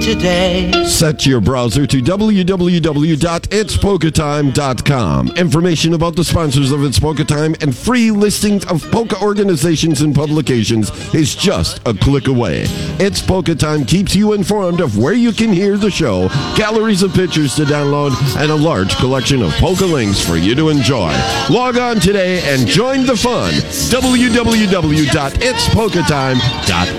today. Set your browser to www.itspolkatime.com. Information about the sponsors of It's Polka Time and free listings of polka organizations and publications is just a click away. It's Polka Time keeps you informed of where you can hear the show, galleries of pictures to download, and a large collection of polka links for you to enjoy. Log on today and join the fun. www.itspolkatime.com.